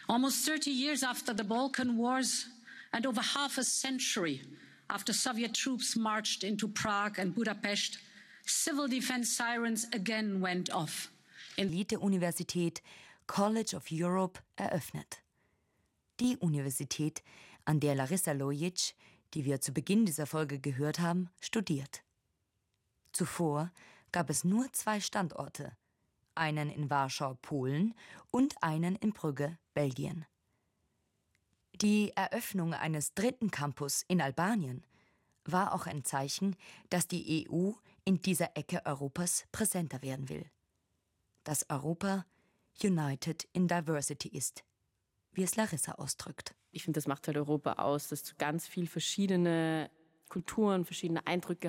Almost 30 years after the Balkan Wars and over half a century after Soviet troops marched into Prague and Budapest, civil defense sirens again went off. Elite-Universität College of Europe eröffnet. Die Universität, an der Larissa Lojic, die wir zu Beginn dieser Folge gehört haben, studiert. Zuvor gab es nur 2 Standorte, einen in Warschau, Polen und einen in Brügge, Belgien. Die Eröffnung eines 3. Campus in Albanien war auch ein Zeichen, dass die EU in dieser Ecke Europas präsenter werden will. Dass Europa united in diversity ist, wie es Larissa ausdrückt. Ich finde, das macht halt Europa aus, dass du ganz viel verschiedene Kulturen, verschiedene Eindrücke